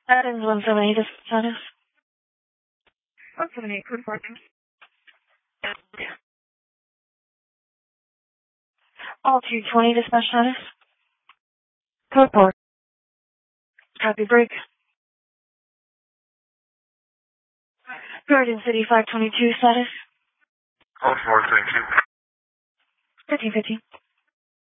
Adams 178 is status. 178, code 14. All 220 dispatch status. Code 4. Copy break. Garden City 522 status. Code 4, thank you. 1350.